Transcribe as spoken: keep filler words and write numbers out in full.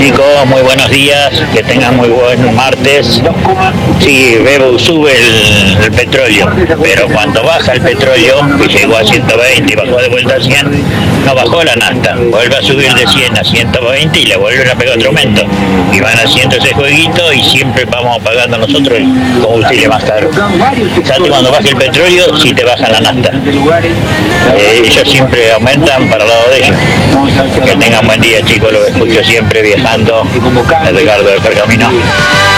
Chicos, muy buenos días, que tengan muy buen martes. Sí, veo, sube el, el petróleo, pero cuando baja el petróleo, que llegó a ciento veinte y bajó de vuelta a cien, no bajó la nafta, vuelve a subir de cien a ciento veinte y le vuelven a pegar otro aumento. Y van haciendo ese jueguito y siempre vamos pagando nosotros el combustible más caro. Fíjate, cuando baja el petróleo, sí te bajan la nafta. Eh, ellos siempre aumentan para el lado de ellos. Que tengan buen día, chicos, lo escucho siempre viajando. El Ricardo del Pergamino.